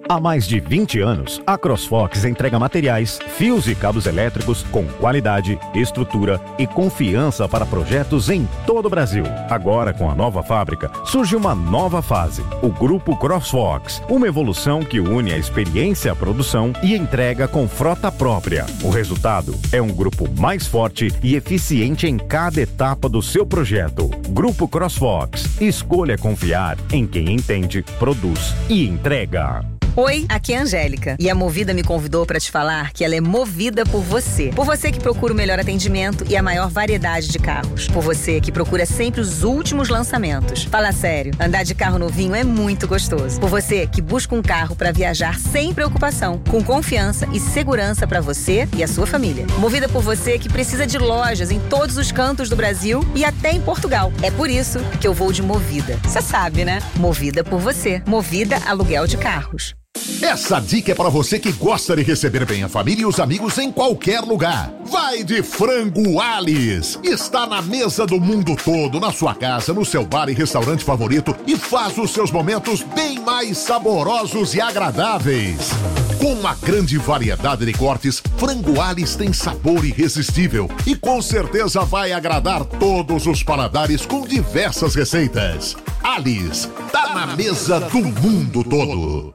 Há mais de 20 anos, a CrossFox entrega materiais, fios e cabos elétricos com qualidade, estrutura e confiança para projetos em todo o Brasil. Agora, com a nova fábrica, surge uma nova fase, o Grupo CrossFox, uma evolução que une a experiência à produção e entrega com frota própria. O resultado é um grupo mais forte e eficiente em cada etapa do seu projeto. Grupo CrossFox. Escolha confiar em quem entende, produz e entrega. Oi, aqui é a Angélica e a Movida me convidou para te falar que ela é movida por você. Por você que procura o melhor atendimento e a maior variedade de carros. Por você que procura sempre os últimos lançamentos. Fala sério, andar de carro novinho é muito gostoso. Por você que busca um carro para viajar sem preocupação, com confiança e segurança para você e a sua família. Movida por você que precisa de lojas em todos os cantos do Brasil e até em Portugal. É por isso que eu vou de Movida. Você sabe, né? Movida por você. Movida Aluguel de Carros. Essa dica é para você que gosta de receber bem a família e os amigos em qualquer lugar. Vai de Frango Alice. Está na mesa do mundo todo, na sua casa, no seu bar e restaurante favorito e faz os seus momentos bem mais saborosos e agradáveis. Com uma grande variedade de cortes, Frango Alice tem sabor irresistível e com certeza vai agradar todos os paladares com diversas receitas. Alice, tá na mesa do mundo todo.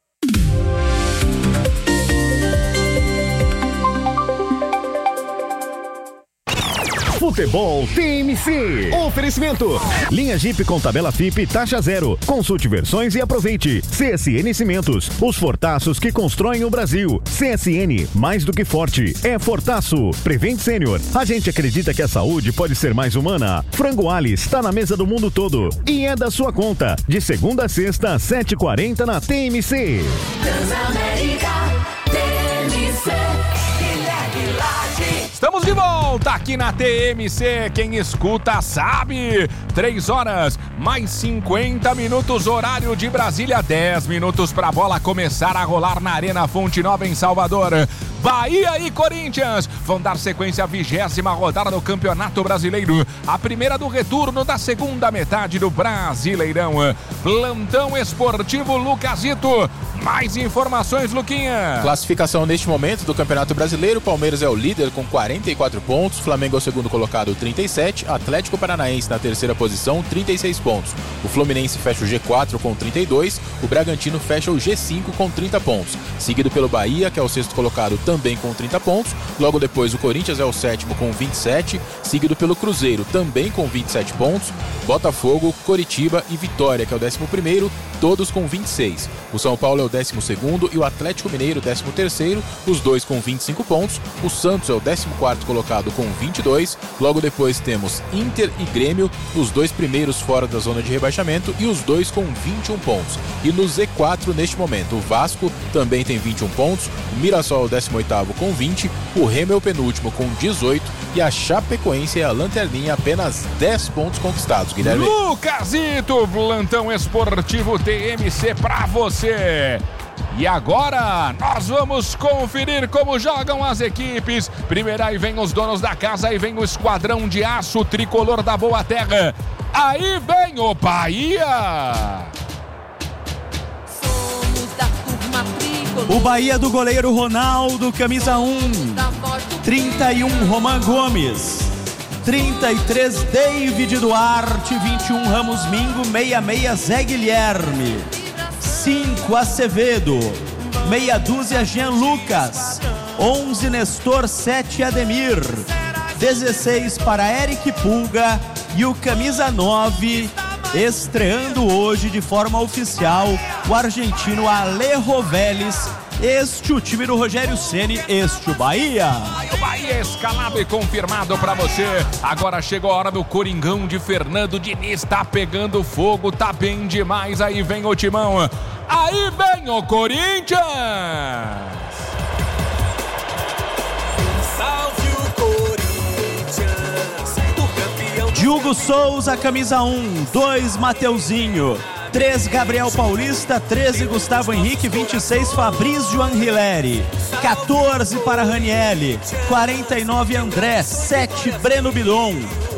Futebol TMC. Oferecimento. Linha Jeep com tabela FIP taxa zero. Consulte versões e aproveite. CSN Cimentos. Os fortaços que constroem o Brasil. CSN, mais do que forte, é fortaço. Prevent Sênior. A gente acredita que a saúde pode ser mais humana. Frango Alice está na mesa do mundo todo. E é da sua conta. De segunda a sexta, 7h40 na TMC. Transamérica, TMC. Estamos de volta aqui na TMC, quem escuta sabe. 3 horas, mais 50 minutos, horário de Brasília, 10 minutos para a bola começar a rolar na Arena Fonte Nova em Salvador. Bahia e Corinthians vão dar sequência à 20ª rodada do Campeonato Brasileiro, a primeira do retorno da segunda metade do Brasileirão. Plantão esportivo Lucasito. Mais informações, Luquinha. Classificação neste momento do Campeonato Brasileiro: Palmeiras é o líder com 44 pontos, Flamengo é o segundo colocado, 37, Atlético Paranaense na terceira posição, 36 pontos. O Fluminense fecha o G4 com 32, o Bragantino fecha o G5 com 30 pontos, seguido pelo Bahia, que é o sexto colocado, também com 30 pontos. Logo depois o Corinthians é o sétimo com 27, seguido pelo Cruzeiro, também com 27 pontos, Botafogo, Coritiba e Vitória, que é o 11º, todos com 26. O São Paulo é o 12º e o Atlético Mineiro 13º, os dois com 25 pontos. O Santos é o 14º colocado com 22. Logo depois temos Inter e Grêmio, os dois primeiros fora da zona de rebaixamento e os dois com 21 pontos. E no Z4 neste momento, o Vasco também tem 21 pontos, o Mirassol é o 18º com 20, o Remo é o penúltimo com 18 e a Chapecoense é a lanterninha, apenas 10 pontos conquistados. Guilherme. Lucasito, plantão esportivo TMC pra você. E agora nós vamos conferir como jogam as equipes. Primeiro aí vem os donos da casa, aí vem o esquadrão de aço tricolor da Boa Terra. Aí vem o Bahia. O Bahia do goleiro Ronaldo, camisa 1. 31, Roman Gomes. 33, David Duarte. 21, Ramos Mingo. 66, Zé Guilherme. 5, Acevedo. Meia dúzia, Jean Lucas. 11, Nestor. 7, Ademir. 16 para Eric Pulga. E o camisa 9, estreando hoje de forma oficial, o argentino Alejo Vélez. Este o time do Rogério Ceni, este o Bahia. O Bahia escalado e confirmado pra você. Agora chegou a hora do Coringão de Fernando Diniz. Tá pegando fogo, tá bem demais. Aí vem o timão. Aí vem o Corinthians. Salve o Corinthians, o campeão. Diogo Souza, camisa 1. 2, Mateuzinho. 3, Gabriel Paulista. 13, Gustavo Henrique. 26, Fabrício Anrileri. 14 para Ranieri. 49, André. 7, Breno Bidon.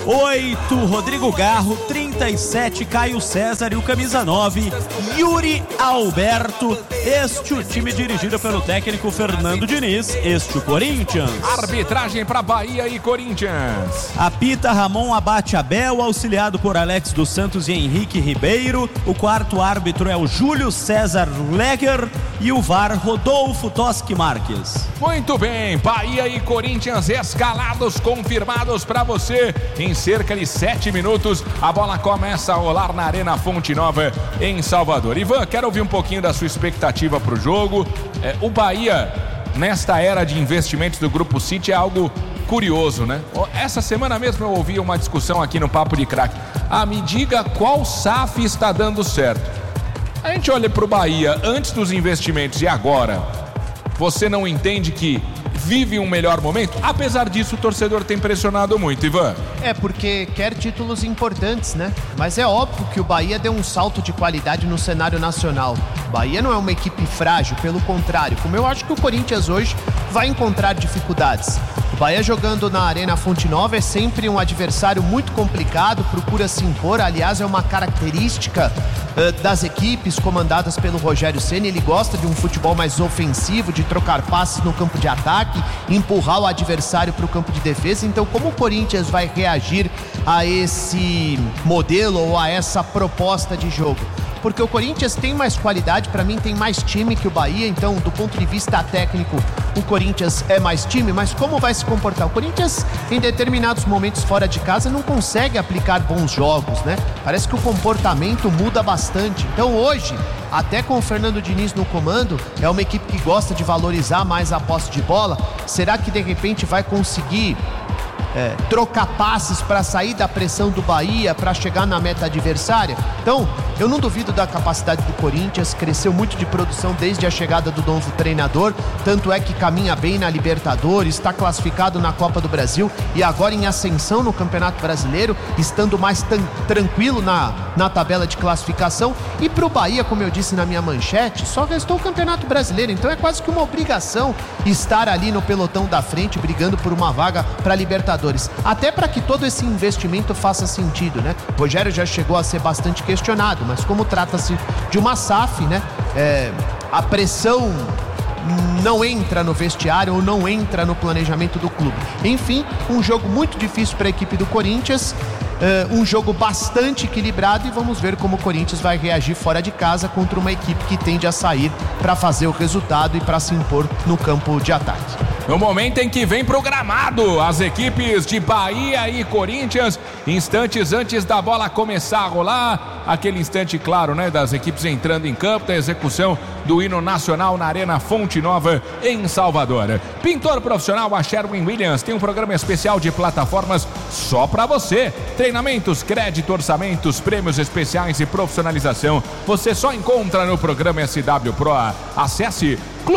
8, Rodrigo Garro. 37, Caio César. E o camisa 9, Yuri Alberto. Este o time dirigido pelo técnico Fernando Diniz. Este o Corinthians. Arbitragem para Bahia e Corinthians. Apita Ramon Abate Abel, auxiliado por Alex dos Santos e Henrique Ribeiro. O quarto árbitro é o Júlio César Leger e o VAR Rodolfo Toschi Marques. Muito bem, Bahia e Corinthians escalados, confirmados para você. Em cerca de 7 minutos, a bola começa a rolar na Arena Fonte Nova, em Salvador. Ivan, quero ouvir um pouquinho da sua expectativa para o jogo. O Bahia, nesta era de investimentos do Grupo City, é algo curioso, né? Essa semana mesmo eu ouvi uma discussão aqui no Papo de Craque. Me diga qual SAF está dando certo. A gente olha para o Bahia antes dos investimentos e agora. Você não entende que vive um melhor momento? Apesar disso, o torcedor tem pressionado muito, Ivan. Porque quer títulos importantes, né? Mas é óbvio que o Bahia deu um salto de qualidade no cenário nacional. O Bahia não é uma equipe frágil, pelo contrário. Como eu acho que o Corinthians hoje vai encontrar dificuldades. O Bahia jogando na Arena Fonte Nova é sempre um adversário muito complicado, procura se impor. Aliás, é uma característica das equipes comandadas pelo Rogério Ceni. Ele gosta de um futebol mais ofensivo, de trocar passes no campo de ataque, empurrar o adversário para o campo de defesa. Então, como o Corinthians vai reagir a esse modelo ou a essa proposta de jogo? Porque o Corinthians tem mais qualidade, para mim tem mais time que o Bahia, então do ponto de vista técnico o Corinthians é mais time, mas como vai se comportar? O Corinthians em determinados momentos fora de casa não consegue aplicar bons jogos, né? Parece que o comportamento muda bastante. Então hoje, até com o Fernando Diniz no comando, é uma equipe que gosta de valorizar mais a posse de bola. Será que de repente vai conseguir trocar passes para sair da pressão do Bahia, para chegar na meta adversária? Então, eu não duvido da capacidade do Corinthians, cresceu muito de produção desde a chegada do novo treinador, tanto é que caminha bem na Libertadores, está classificado na Copa do Brasil e agora em ascensão no Campeonato Brasileiro, estando mais tranquilo na tabela de classificação. E para o Bahia, como eu disse na minha manchete, só restou o Campeonato Brasileiro, então é quase que uma obrigação estar ali no pelotão da frente, brigando por uma vaga para Libertadores. Até para que todo esse investimento faça sentido, né? O Rogério já chegou a ser bastante questionado, mas como trata-se de uma SAF, né? A pressão não entra no vestiário ou não entra no planejamento do clube. Enfim, um jogo muito difícil para a equipe do Corinthians. Um jogo bastante equilibrado e vamos ver como o Corinthians vai reagir fora de casa contra uma equipe que tende a sair para fazer o resultado e para se impor no campo de ataque. No momento em que vem pro gramado, as equipes de Bahia e Corinthians, instantes antes da bola começar a rolar, aquele instante, claro, né, das equipes entrando em campo, da execução do hino nacional na Arena Fonte Nova, em Salvador. Pintor profissional, a Sherwin-Williams tem um programa especial de plataformas só para você. Treinamentos, crédito, orçamentos, prêmios especiais e profissionalização, você só encontra no programa SW Pro. Acesse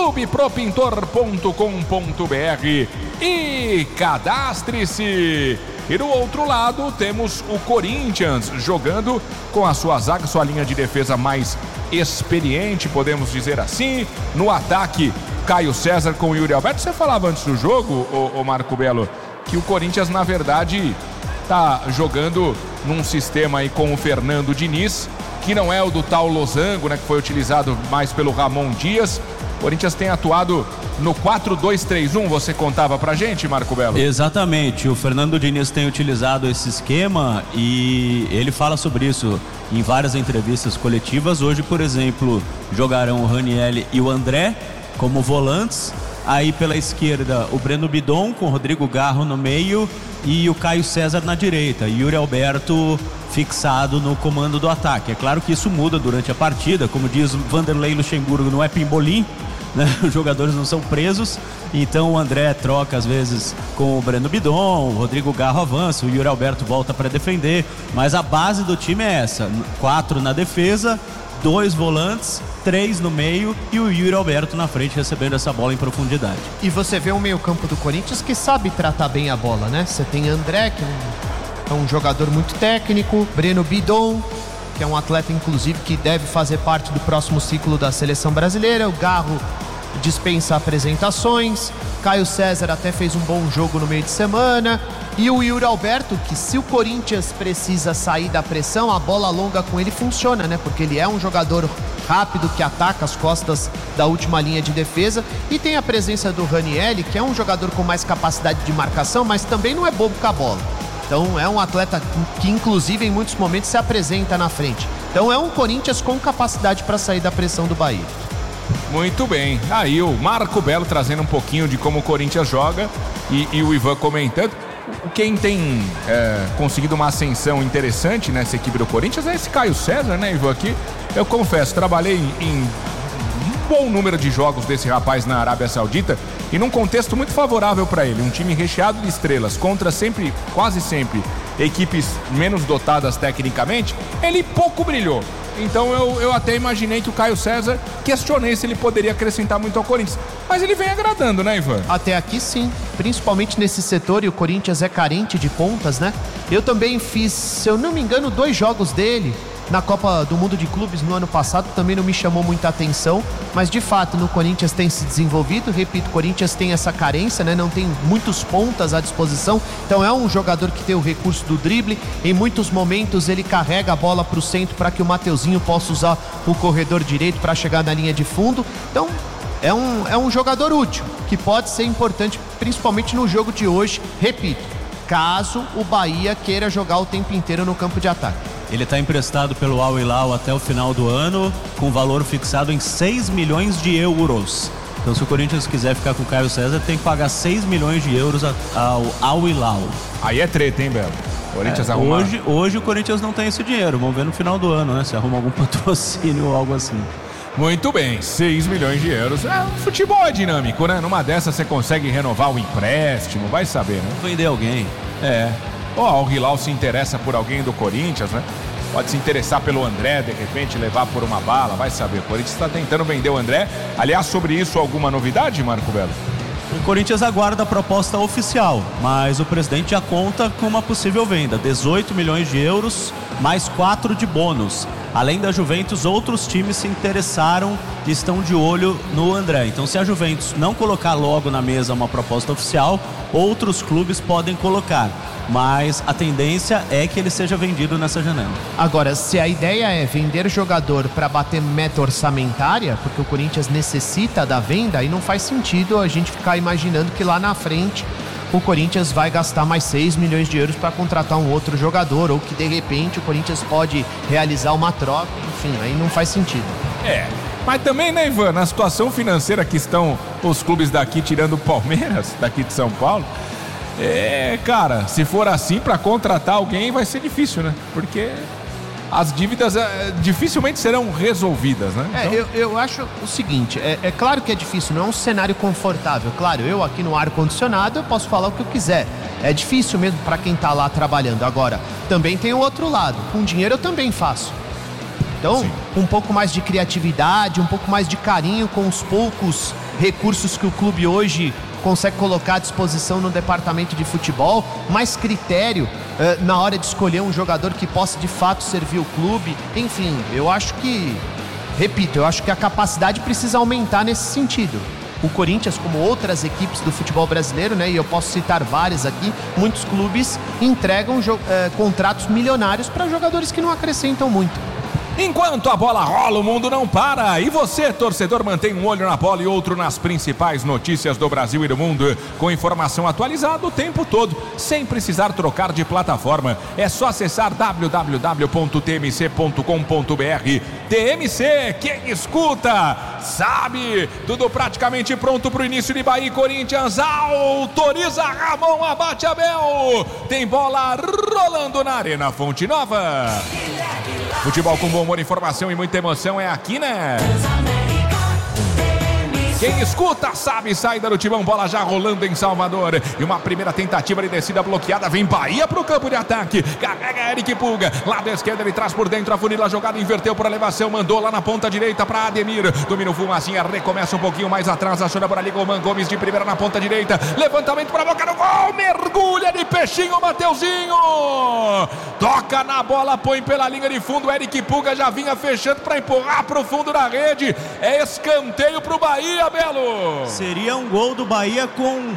clubepropintor.com.br e cadastre-se. E do outro lado temos o Corinthians jogando com a sua zaga, sua linha de defesa mais experiente, podemos dizer assim. No ataque, Caio César com o Yuri Alberto. Você falava antes do jogo, o Marco Belo, que o Corinthians na verdade tá jogando num sistema aí com o Fernando Diniz, que não é o do tal losango, né, que foi utilizado mais pelo Ramon Dias. O Corinthians tem atuado no 4-2-3-1, você contava pra gente, Marco Belo? Exatamente, o Fernando Diniz tem utilizado esse esquema e ele fala sobre isso em várias entrevistas coletivas. Hoje, por exemplo, jogarão o Ranieri e o André como volantes. Aí pela esquerda o Breno Bidon com o Rodrigo Garro no meio e o Caio César na direita. Yuri Alberto fixado no comando do ataque. É claro que isso muda durante a partida, como diz Vanderlei Luxemburgo, não é pimbolim, né? Os jogadores não são presos, então o André troca às vezes com o Breno Bidon, o Rodrigo Garro avança, o Yuri Alberto volta para defender, mas a base do time é essa: 4 na defesa, 2 volantes, 3 no meio e o Yuri Alberto na frente recebendo essa bola em profundidade. E você vê o meio-campo do Corinthians que sabe tratar bem a bola, né? Você tem André, que é um jogador muito técnico, Breno Bidon, que é um atleta inclusive que deve fazer parte do próximo ciclo da seleção brasileira, o Garro dispensa apresentações. Caio César até fez um bom jogo no meio de semana. E o Yuri Alberto, que se o Corinthians precisa sair da pressão, a bola longa com ele funciona, né? Porque ele é um jogador rápido que ataca as costas da última linha de defesa. E tem a presença do Ranieri, que é um jogador com mais capacidade de marcação, mas também não é bobo com a bola. Então é um atleta que inclusive em muitos momentos se apresenta na frente. Então é um Corinthians com capacidade para sair da pressão do Bahia. Muito bem, aí o Marco Belo trazendo um pouquinho de como o Corinthians joga e o Ivan comentando. Quem tem conseguido uma ascensão interessante nessa equipe do Corinthians é esse Caio César, né, Ivan? Aqui, eu confesso, trabalhei em um bom número de jogos desse rapaz na Arábia Saudita e num contexto muito favorável para ele. Um time recheado de estrelas contra quase sempre, equipes menos dotadas tecnicamente. Ele pouco brilhou. Então eu até imaginei que o Caio César, questionei se ele poderia acrescentar muito ao Corinthians. Mas ele vem agradando, né, Ivan? Até aqui sim, principalmente nesse setor, e o Corinthians é carente de pontas, né? Eu também fiz, se eu não me engano, 2 jogos dele na Copa do Mundo de Clubes no ano passado, também não me chamou muita atenção, mas de fato no Corinthians tem se desenvolvido. Repito, o Corinthians tem essa carência, né? Não tem muitos pontas à disposição, então é um jogador que tem o recurso do drible. Em muitos momentos ele carrega a bola para o centro para que o Mateuzinho possa usar o corredor direito para chegar na linha de fundo. Então é um jogador útil, que pode ser importante principalmente no jogo de hoje, repito, caso o Bahia queira jogar o tempo inteiro no campo de ataque. Ele está emprestado pelo Al Hilal até o final do ano, com valor fixado em 6 milhões de euros. Então, se o Corinthians quiser ficar com o Caio César, tem que pagar 6 milhões de euros ao Al Hilal. Aí é treta, hein, Belo? Corinthians arruma... Hoje o Corinthians não tem esse dinheiro. Vamos ver no final do ano, né? Se arruma algum patrocínio ou algo assim. Muito bem, 6 milhões de euros. O futebol é dinâmico, né? Numa dessas você consegue renovar o empréstimo, vai saber, né? Vender alguém. O Hilal se interessa por alguém do Corinthians, né? Pode se interessar pelo André, de repente levar por uma bala, vai saber. O Corinthians está tentando vender o André. Aliás, sobre isso, alguma novidade, Marco Belo? O Corinthians aguarda a proposta oficial, mas o presidente já conta com uma possível venda. 18 milhões de euros, mais 4 de bônus. Além da Juventus, outros times se interessaram e estão de olho no André. Então, se a Juventus não colocar logo na mesa uma proposta oficial, outros clubes podem colocar. Mas a tendência é que ele seja vendido nessa janela. Agora, se a ideia é vender jogador para bater meta orçamentária, porque o Corinthians necessita da venda, aí não faz sentido a gente ficar imaginando que lá na frente o Corinthians vai gastar mais 6 milhões de euros para contratar um outro jogador, ou que de repente o Corinthians pode realizar uma troca, enfim, aí não faz sentido. Mas também, né, Ivan, na situação financeira que estão os clubes daqui, tirando o Palmeiras, daqui de São Paulo, cara, se for assim, para contratar alguém vai ser difícil, né? Porque as dívidas dificilmente serão resolvidas, né? Então... Eu acho o seguinte, é claro que é difícil, não é um cenário confortável. Claro, eu aqui no ar-condicionado eu posso falar o que eu quiser. É difícil mesmo para quem tá lá trabalhando. Agora, também tem o outro lado. Com dinheiro eu também faço. Então, sim, um pouco mais de criatividade, um pouco mais de carinho com os poucos recursos que o clube hoje consegue colocar à disposição no departamento de futebol, mais critério na hora de escolher um jogador que possa de fato servir o clube. Enfim, eu acho que, repito, eu acho que a capacidade precisa aumentar nesse sentido. O Corinthians, como outras equipes do futebol brasileiro, né, e eu posso citar várias aqui, muitos clubes entregam contratos milionários para jogadores que não acrescentam muito. Enquanto a bola rola, o mundo não para. E você, torcedor, mantém um olho na bola e outro nas principais notícias do Brasil e do mundo, com informação atualizada o tempo todo, sem precisar trocar de plataforma. É só acessar www.tmc.com.br. TMC, quem escuta sabe. Tudo praticamente pronto para o início de Bahia e Corinthians. Autoriza Ramon Abate Abel. Tem bola rolando na Arena Fonte Nova. Futebol com bom humor, informação e muita emoção é aqui, né? Quem escuta sabe, saída do Timão, bola já rolando em Salvador. E uma primeira tentativa de descida bloqueada, vem Bahia pro campo de ataque. Carrega Eric Pulga, lado esquerdo ele traz por dentro, afunila a jogada, inverteu por elevação, mandou lá na ponta direita para Ademir. Domina o Fumacinha, recomeça um pouquinho mais atrás, achou por ali Goman Gomes de primeira na ponta direita. Levantamento para a boca do gol, mergulha de peixinho Mateuzinho. Toca na bola, põe pela linha de fundo, Eric Pulga já vinha fechando para empurrar pro fundo da rede. É escanteio pro Bahia. Belo. Seria um gol do Bahia com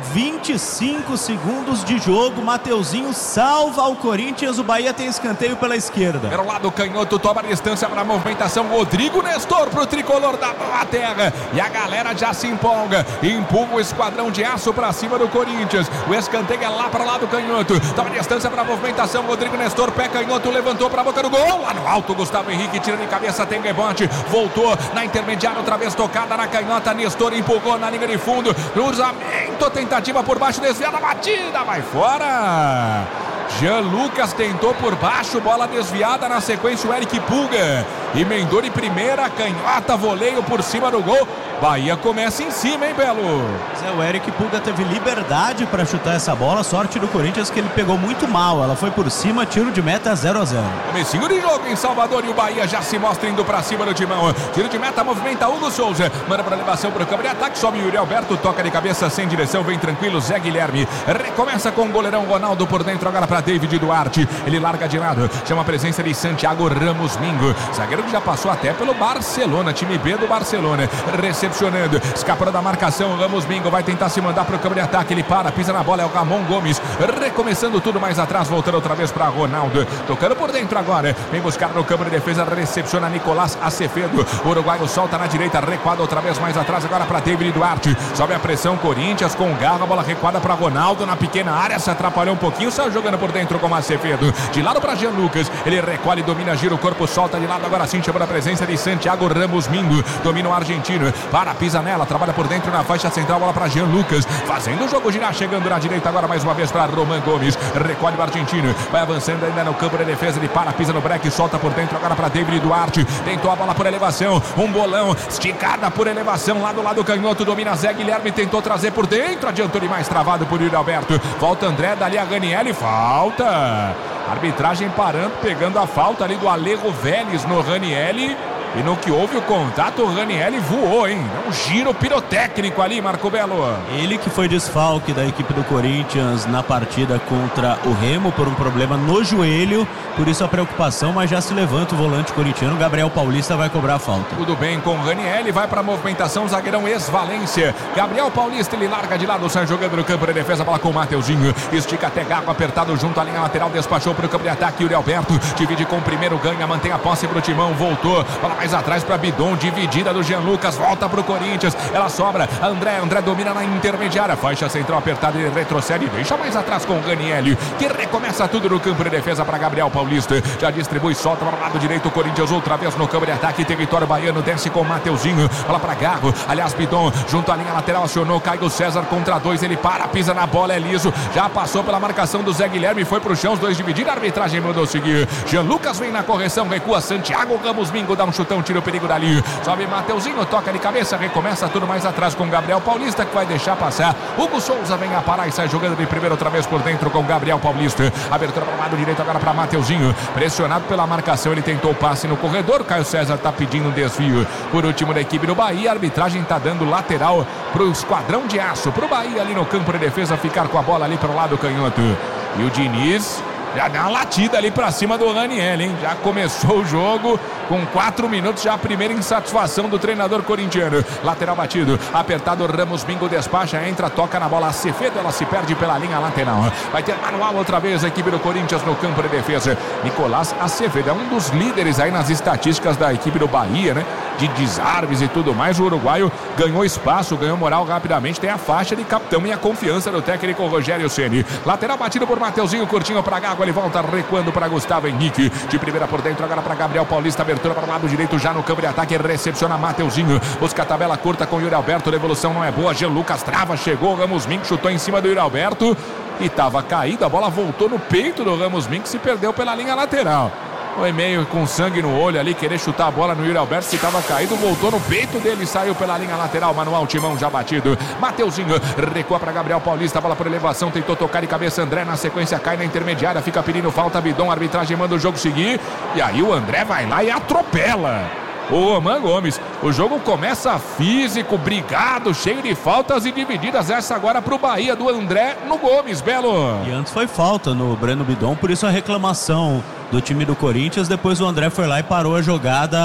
25 segundos de jogo. Mateuzinho salva o Corinthians. O Bahia tem escanteio pela esquerda. Pelo lado canhoto, toma a distância para a movimentação. Rodrigo Nestor pro tricolor da Boa Terra. E a galera já se empolga. Empurra o esquadrão de aço para cima do Corinthians. O escanteio é lá para o lado canhoto. Toma a distância para a movimentação. Rodrigo Nestor, pé canhoto, levantou para a boca do gol. Lá no alto, Gustavo Henrique tira de cabeça, tem rebote. Voltou na intermediária, outra vez tocada na canhota. Nestor empurrou na linha de fundo. Cruzamento, tentativa por baixo, desviada, batida, vai fora. Jean Lucas tentou por baixo, bola desviada, na sequência o Eric Pulga emendou de primeira, canhota, voleio por cima do gol. Bahia começa em cima, hein, Belo? O Eric Pulga teve liberdade para chutar essa bola, sorte do Corinthians que ele pegou muito mal, ela foi por cima, tiro de meta 0-0. Comecinho de jogo em Salvador e o Bahia já se mostra indo pra cima do timão. Tiro de meta, movimenta Hugo Souza, manda pra elevação pro campo de ataque, sobe Yuri Alberto, toca de cabeça sem direção, vem tranquilo Zé Guilherme, recomeça com o goleirão Ronaldo por dentro, agora pra David Duarte, ele larga de lado, chama a presença de Santiago Ramos Mingo, zagueiro que já passou até pelo Barcelona, time B do Barcelona, recepcionando, escapando da marcação, Ramos Mingo vai tentar se mandar pro campo de ataque, ele para, pisa na bola, é o Ramon Gomes, recomeçando tudo mais atrás, voltando outra vez pra Ronaldo, tocando por dentro agora, vem buscar no campo de defesa, recepciona Nicolás Acevedo, o uruguaio solta na direita, recuada outra vez mais atrás, agora pra David Duarte, sobe a pressão, Corinthians com garra, a bola recuada pra Ronaldo na pequena área, se atrapalhou um pouquinho, saiu jogando por dentro com Acevedo, de lado pra Jean Lucas, ele recolhe, domina, gira o corpo, solta de lado, agora sim chama a presença de Santiago Ramos Mingo, domina o argentino, para, pisa nela, trabalha por dentro na faixa central, bola pra Jean Lucas, fazendo o jogo girar, chegando na direita agora mais uma vez pra Roman Gomes, recolhe o argentino, vai avançando ainda no campo de defesa, ele para, pisa no break, solta por dentro agora pra David Duarte, tentou a bola por elevação, um bolão, esticada por elevação, lá do lado canhoto, domina Zé Guilherme, tentou trazer por dentro, adiantou demais, travado por Yuri Alberto, volta André, dali a Ranieri, falta, arbitragem parando, pegando a falta ali do Alejo Vélez no Ranieri. E no que houve o contato, o Ranieri voou, hein? Um giro pirotécnico ali, Marco Belo. Ele que foi desfalque da equipe do Corinthians na partida contra o Remo por um problema no joelho, por isso a preocupação, mas já se levanta o volante corintiano, Gabriel Paulista vai cobrar a falta. Tudo bem com o Ranieri, vai para a movimentação, zagueirão ex-Valência. Gabriel Paulista, ele larga de lado, sai jogando no campo de defesa, bola com o Mateuzinho, estica até Gago, apertado junto à linha lateral, despachou para o campo de ataque, Yuri Alberto, divide com o primeiro, ganha, mantém a posse pro timão, voltou, bola mais atrás para Bidon, dividida do Jean Lucas, volta pro Corinthians, ela sobra, André domina na intermediária, faixa central apertada, ele retrocede, deixa mais atrás com o Ranieri, que recomeça tudo no campo de defesa para Gabriel Paulista, já distribui, solta para o lado direito, o Corinthians outra vez no campo de ataque, território baiano, desce com o Mateuzinho, bola para Garro, aliás Bidon, junto à linha lateral, acionou Caio César contra dois, ele para, pisa na bola, é liso, já passou pela marcação do Zé Guilherme, foi pro chão, os dois dividiram, a arbitragem mandou seguir, Jean Lucas vem na correção, recua Santiago Ramos Mingo, dá um chutão, tira o perigo dali, sobe Mateuzinho, toca de cabeça, recomeça tudo mais atrás com Gabriel Paulista, que vai deixar passar, Hugo Souza vem a parar e sai jogando de primeiro outra vez por dentro com Gabriel Paulista, abertura para o lado direito agora para Mateuzinho, pressionado pela marcação, ele tentou o passe no corredor, Caio César está pedindo um desvio, por último da equipe do Bahia, a arbitragem está dando lateral pro esquadrão de aço, pro Bahia ali no campo de defesa, ficar com a bola ali para o lado canhoto, e o Diniz já dá uma latida ali pra cima do Ranieri, hein? Já começou o jogo com 4 minutos, já a primeira insatisfação do treinador corintiano. Lateral batido, apertado, Ramos Mingo despacha, entra, toca na bola, Acevedo, ela se perde pela linha lateral. Vai ter manual outra vez a equipe do Corinthians no campo de defesa. Nicolás Acevedo é um dos líderes aí nas estatísticas da equipe do Bahia, né? De desarmes e tudo mais. O uruguaio ganhou espaço, ganhou moral rapidamente, tem a faixa de capitão e a confiança do técnico Rogério Ceni. Lateral batido por Mateuzinho, curtinho pra Gago, ele volta recuando para Gustavo Henrique, de primeira por dentro, agora para Gabriel Paulista, abertura para o lado direito, já no campo de ataque, recepciona Mateuzinho, busca a tabela curta com Yuri Alberto, a devolução não é boa, Jean Lucas trava, chegou, Ramos Mingo chutou em cima do Yuri Alberto, e estava caído, a bola voltou no peito do Ramos Mingo, se perdeu pela linha lateral. Foi meio com sangue no olho ali, querer chutar a bola no Yuri Alberto, que estava caído, voltou no peito dele, saiu pela linha lateral, manual timão já batido, Mateuzinho recua para Gabriel Paulista, bola por elevação, tentou tocar de cabeça André, na sequência cai na intermediária, fica pedindo falta, Bidon, a arbitragem manda o jogo seguir, e aí o André vai lá e atropela o Roman Gomes. O jogo começa físico, brigado, cheio de faltas e divididas. Essa agora pro Bahia do André no Gomes, Belo. E antes foi falta no Breno Bidon, por isso a reclamação do time do Corinthians. Depois o André foi lá e parou a jogada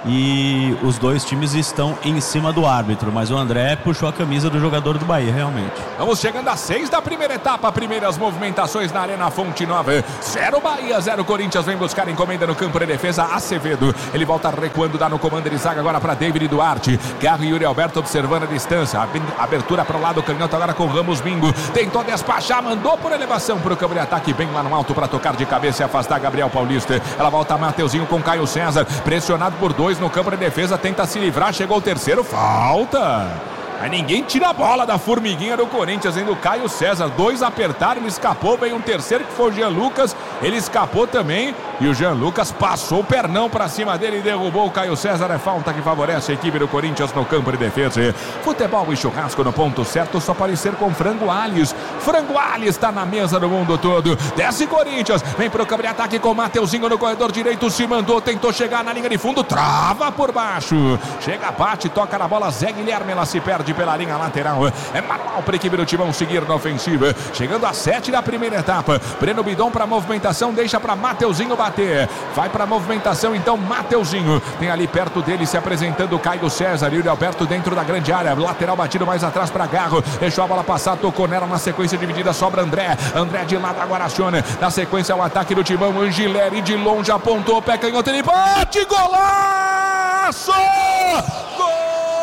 e os dois times estão em cima do árbitro, mas o André puxou a camisa do jogador do Bahia, realmente. Vamos chegando às 6 da primeira etapa, primeiras movimentações na Arena Fonte Nova. 0 Bahia, 0 Corinthians, vem buscar encomenda no campo de defesa, Acevedo. Ele volta recuando, dá no comando de zaga agora para David Duarte. Garro e Yuri Alberto observando a distância. Abertura para o lado canhoto agora com Ramos Bingo. Tentou despachar, mandou por elevação para o campo de ataque, bem lá no alto para tocar de cabeça e afastar Gabriel Paulista. Ela volta Mateuzinho com Caio César, pressionado por 2 no campo de defesa, tenta se livrar, chegou o terceiro, falta. Aí ninguém tira a bola da formiguinha do Corinthians, ainda o Caio César. 2 apertaram, ele escapou, veio um terceiro que foi o Jean Lucas, ele escapou também e o Jean Lucas passou o pernão pra cima dele e derrubou o Caio César. É falta que favorece a equipe do Corinthians no campo de defesa. Futebol e churrasco no ponto certo, só pode ser com Frango Alhes. Frango Alhes tá na mesa do mundo todo. Desce Corinthians, vem pro campo de ataque com o Mateuzinho no corredor direito, se mandou, tentou chegar na linha de fundo, trava por baixo. Chega, bate, toca na bola, Zé Guilherme, ela se perde pela linha lateral. É manual para a equipe do Timão seguir na ofensiva. Chegando a 7 da primeira etapa. Breno Bidon para movimentação, deixa para Mateuzinho bater. Vai para movimentação então Mateuzinho. Tem ali perto dele se apresentando Caio César. Yuri Alberto dentro da grande área. Lateral batido mais atrás para Garro. Deixou a bola passar, tocou nela na sequência dividida, sobra André. André de lado agora aciona. Na sequência o ataque do Timão. Angileri de longe apontou, pé canhoto, ele bate, golaço!